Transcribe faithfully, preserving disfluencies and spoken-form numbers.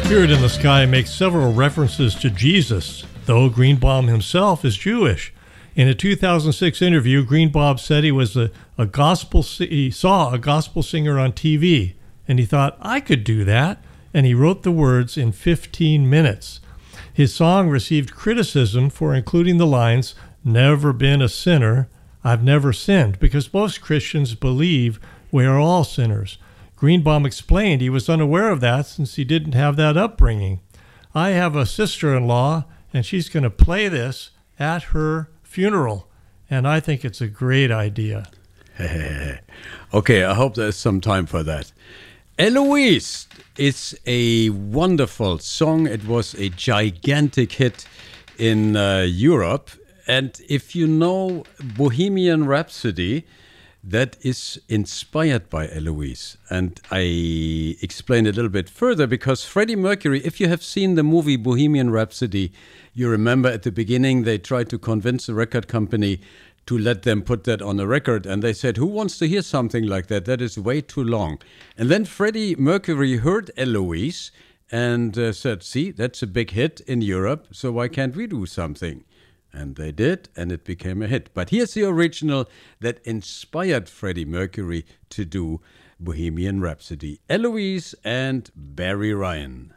Spirit in the Sky makes several references to Jesus, though Greenbaum himself is Jewish. In a two thousand six interview, Greenbaum said he was a, a gospel he saw a gospel singer on T V, and he thought, I could do that, and he wrote the words in fifteen minutes. His song received criticism for including the lines, "Never been a sinner, I've never sinned," because most Christians believe we are all sinners. Greenbaum explained he was unaware of that since he didn't have that upbringing. I have a sister-in-law, and she's going to play this at her funeral, and I think it's a great idea. Okay, I hope there's some time for that. Eloise is a wonderful song. It was a gigantic hit in uh, Europe. And if you know Bohemian Rhapsody, that is inspired by Eloise. And I explain a little bit further because Freddie Mercury, if you have seen the movie Bohemian Rhapsody, you remember at the beginning they tried to convince the record company to let them put that on a record. And they said, who wants to hear something like that? That is way too long. And then Freddie Mercury heard Eloise and uh, said, see, that's a big hit in Europe, so why can't we do something? And they did, and it became a hit. But here's the original that inspired Freddie Mercury to do Bohemian Rhapsody. Eloise and Barry Ryan.